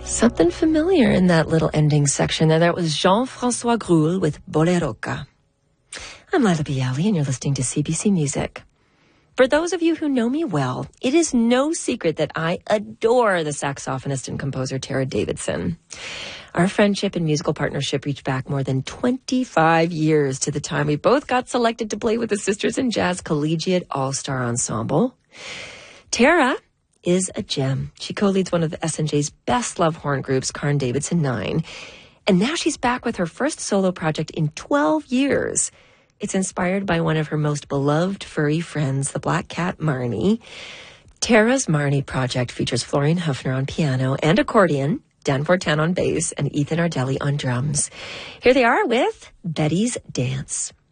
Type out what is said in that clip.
Something familiar in that little ending section there. That was Jean-François Groul with Boleroca. I'm Lila Bialy, and you're listening to CBC Music. For those of you who know me well, it is no secret that I adore the saxophonist and composer Tara Davidson. Our friendship and musical partnership reached back more than 25 years to the time we both got selected to play with the Sisters in Jazz Collegiate All-Star Ensemble. Tara is a gem. She co-leads one of the S&J's best love horn groups, Carn Davidson 9. And now she's back with her first solo project in 12 years. It's inspired by one of her most beloved furry friends, the black cat Marnie. Tara's Marnie project features Florian Huffner on piano and accordion, Dan Fortin on bass, and Ethan Ardelli on drums. Here they are with Betty's Dance.